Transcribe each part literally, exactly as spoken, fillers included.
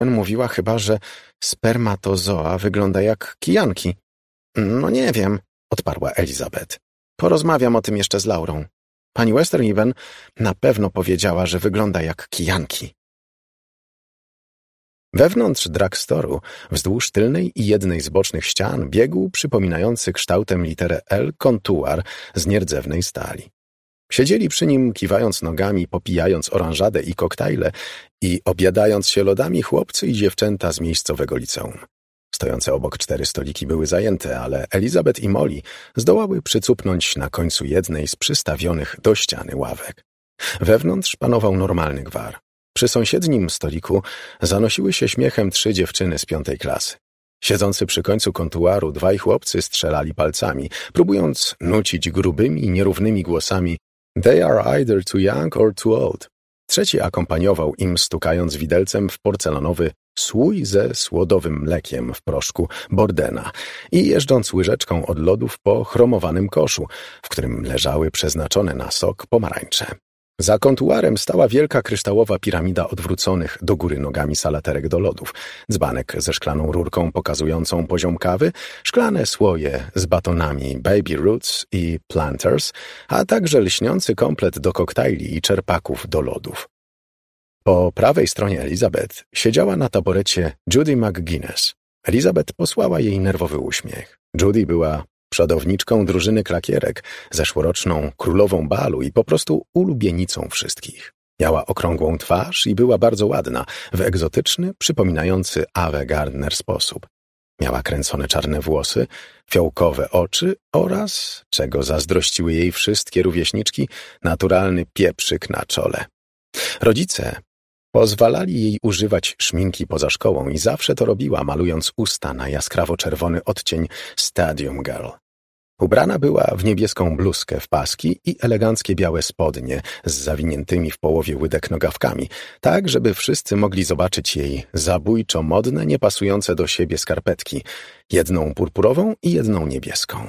mówiła chyba, że spermatozoa wygląda jak kijanki. No nie wiem, odparła Elizabeth. Porozmawiam o tym jeszcze z Laurą. Pani Westerhaven na pewno powiedziała, że wygląda jak kijanki. Wewnątrz drugstore'u, wzdłuż tylnej i jednej z bocznych ścian, biegł przypominający kształtem literę L kontuar z nierdzewnej stali. Siedzieli przy nim, kiwając nogami, popijając oranżadę i koktajle i obiadając się lodami chłopcy i dziewczęta z miejscowego liceum. Stojące obok cztery stoliki były zajęte, ale Elizabeth i Molly zdołały przycupnąć na końcu jednej z przystawionych do ściany ławek. Wewnątrz panował normalny gwar. Przy sąsiednim stoliku zanosiły się śmiechem trzy dziewczyny z piątej klasy. Siedzący przy końcu kontuaru dwaj chłopcy strzelali palcami, próbując nucić grubymi, nierównymi głosami "They are either too young or too old". Trzeci akompaniował im, stukając widelcem w porcelanowy słój ze słodowym mlekiem w proszku Bordena i jeżdżąc łyżeczką od lodów po chromowanym koszu, w którym leżały przeznaczone na sok pomarańcze. Za kontuarem stała wielka kryształowa piramida odwróconych do góry nogami salaterek do lodów, dzbanek ze szklaną rurką pokazującą poziom kawy, szklane słoje z batonami Baby Roots i Planters, a także lśniący komplet do koktajli i czerpaków do lodów. Po prawej stronie Elizabeth siedziała na taborecie Judy McGuinness. Elizabeth posłała jej nerwowy uśmiech. Judy była przodowniczką drużyny klakierek, zeszłoroczną królową balu i po prostu ulubienicą wszystkich. Miała okrągłą twarz i była bardzo ładna, w egzotyczny, przypominający Ave Gardner sposób. Miała kręcone czarne włosy, fiołkowe oczy oraz, czego zazdrościły jej wszystkie rówieśniczki, naturalny pieprzyk na czole. Rodzice pozwalali jej używać szminki poza szkołą i zawsze to robiła, malując usta na jaskrawo-czerwony odcień Stadium Girl. Ubrana była w niebieską bluzkę w paski i eleganckie białe spodnie z zawiniętymi w połowie łydek nogawkami, tak żeby wszyscy mogli zobaczyć jej zabójczo modne, niepasujące do siebie skarpetki, jedną purpurową i jedną niebieską.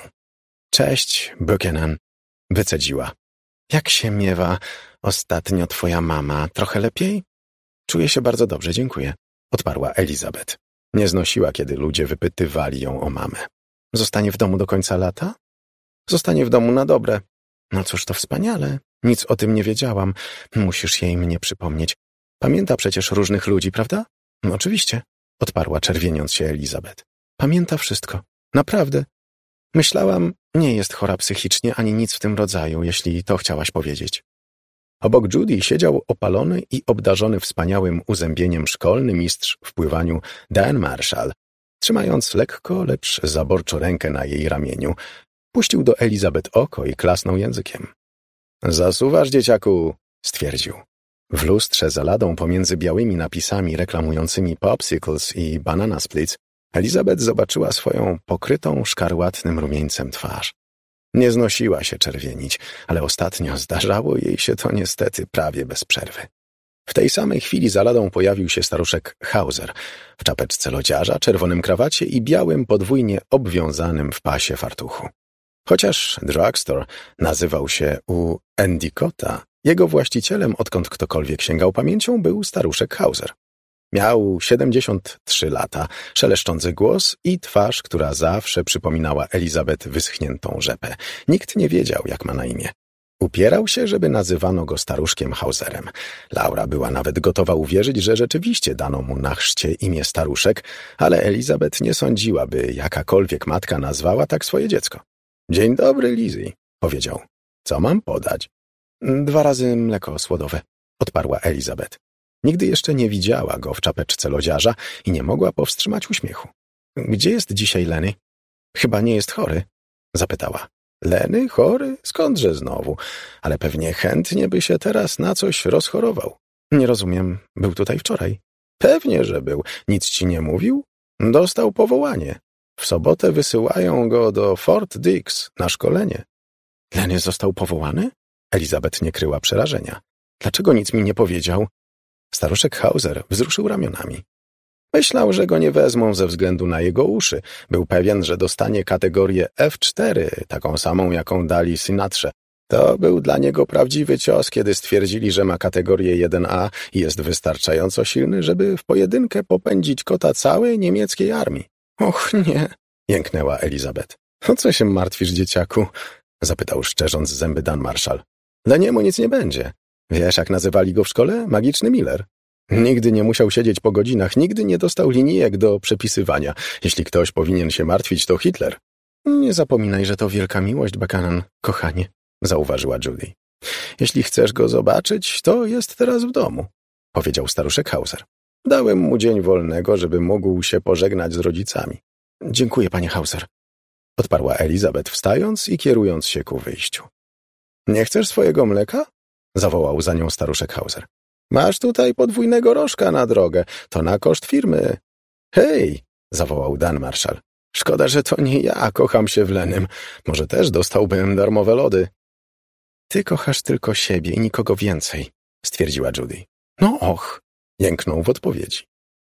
Cześć, Buchanan, wycedziła. Jak się miewa ostatnio twoja mama? Trochę lepiej? Czuję się bardzo dobrze, dziękuję, odparła Elizabeth. Nie znosiła, kiedy ludzie wypytywali ją o mamę. Zostanie w domu do końca lata? Zostanie w domu na dobre. No cóż, to wspaniale. Nic o tym nie wiedziałam. Musisz jej mnie przypomnieć. Pamięta przecież różnych ludzi, prawda? No, oczywiście, odparła czerwieniąc się Elizabeth. Pamięta wszystko. Naprawdę. Myślałam, nie jest chora psychicznie ani nic w tym rodzaju, jeśli to chciałaś powiedzieć. Obok Judy siedział opalony i obdarzony wspaniałym uzębieniem szkolny mistrz w pływaniu Dan Marshall, trzymając lekko, lecz zaborczo rękę na jej ramieniu. Puścił do Elizabeth oko i klasnął językiem. Zasuwasz, dzieciaku, stwierdził. W lustrze za ladą pomiędzy białymi napisami reklamującymi popsicles i banana splits Elizabeth zobaczyła swoją pokrytą szkarłatnym rumieńcem twarz. Nie znosiła się czerwienić, ale ostatnio zdarzało jej się to niestety prawie bez przerwy. W tej samej chwili za ladą pojawił się staruszek Hauser w czapeczce lodziarza, czerwonym krawacie i białym, podwójnie obwiązanym w pasie fartuchu. Chociaż drugstore nazywał się u Endicotta, jego właścicielem, odkąd ktokolwiek sięgał pamięcią, był staruszek Hauser. Miał siedemdziesiąt trzy lata, szeleszczący głos i twarz, która zawsze przypominała Elizabeth wyschniętą rzepę. Nikt nie wiedział, jak ma na imię. Upierał się, żeby nazywano go staruszkiem Hauserem. Laura była nawet gotowa uwierzyć, że rzeczywiście dano mu na chrzcie imię staruszek, ale Elizabeth nie sądziła, by jakakolwiek matka nazwała tak swoje dziecko. Dzień dobry, Lizzie, powiedział. Co mam podać? Dwa razy mleko słodowe, odparła Elizabeth. Nigdy jeszcze nie widziała go w czapeczce lodziarza i nie mogła powstrzymać uśmiechu. Gdzie jest dzisiaj Lenny? Chyba nie jest chory, zapytała. Lenny? Chory? Skądże znowu? Ale pewnie chętnie by się teraz na coś rozchorował. Nie rozumiem. Był tutaj wczoraj. Pewnie, że był. Nic ci nie mówił? Dostał powołanie. W sobotę wysyłają go do Fort Dix na szkolenie. Lenny został powołany? Elizabeth nie kryła przerażenia. Dlaczego nic mi nie powiedział? Staruszek Hauser wzruszył ramionami. Myślał, że go nie wezmą ze względu na jego uszy. Był pewien, że dostanie kategorię F cztery, taką samą, jaką dali Sinatrze. To był dla niego prawdziwy cios, kiedy stwierdzili, że ma kategorię jeden A i jest wystarczająco silny, żeby w pojedynkę popędzić kota całej niemieckiej armii. Och nie, jęknęła Elizabeth. O co się martwisz, dzieciaku? Zapytał szczerząc zęby Dan Marshall. Dla niemu nic nie będzie. Wiesz, jak nazywali go w szkole? Magiczny Miller. Nigdy nie musiał siedzieć po godzinach, nigdy nie dostał linijek do przepisywania. Jeśli ktoś powinien się martwić, to Hitler. Nie zapominaj, że to wielka miłość, Buchanan, kochanie, zauważyła Judy. Jeśli chcesz go zobaczyć, to jest teraz w domu, powiedział staruszek Hauser. Dałem mu dzień wolnego, żeby mógł się pożegnać z rodzicami. Dziękuję, panie Hauser, odparła Elizabeth, wstając i kierując się ku wyjściu. Nie chcesz swojego mleka? Zawołał za nią staruszek Hauser. Masz tutaj podwójnego rożka na drogę, to na koszt firmy. Hej, zawołał Dan Marshall. Szkoda, że to nie ja kocham się w Lenym. Może też dostałbym darmowe lody. Ty kochasz tylko siebie i nikogo więcej, stwierdziła Judy. No och, jęknął w odpowiedzi.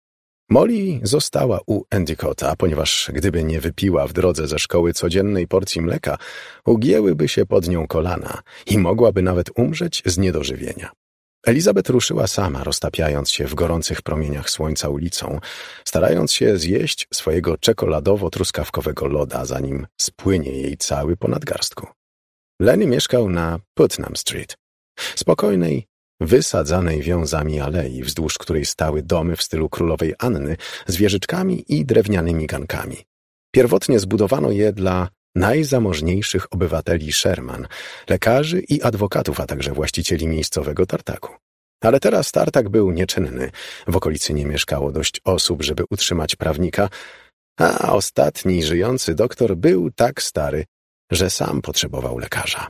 Molly została u Endicotta, ponieważ gdyby nie wypiła w drodze ze szkoły codziennej porcji mleka, ugięłyby się pod nią kolana i mogłaby nawet umrzeć z niedożywienia. Elizabeth ruszyła sama, roztapiając się w gorących promieniach słońca ulicą, starając się zjeść swojego czekoladowo-truskawkowego loda, zanim spłynie jej cały po nadgarstku. Lenny mieszkał na Putnam Street, spokojnej, wysadzanej wiązami alei, wzdłuż której stały domy w stylu królowej Anny z wieżyczkami i drewnianymi gankami. Pierwotnie zbudowano je dla najzamożniejszych obywateli Sherman, lekarzy i adwokatów, a także właścicieli miejscowego tartaku. Ale teraz tartak był nieczynny, w okolicy nie mieszkało dość osób, żeby utrzymać prawnika, a ostatni żyjący doktor był tak stary, że sam potrzebował lekarza.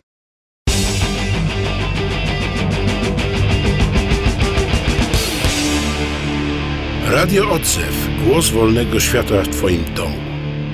Radio Odzew. Głos wolnego świata w twoim domu.